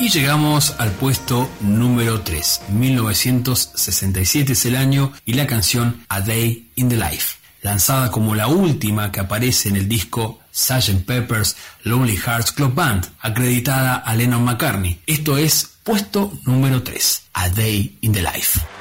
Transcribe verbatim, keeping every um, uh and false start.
Y llegamos al puesto número tres. mil novecientos sesenta y siete es el año y la canción A Day in the Life, lanzada como la última que aparece en el disco sergeant Pepper's Lonely Hearts Club Band, acreditada a Lennon-McCartney. Esto es puesto número tres, A Day in the Life.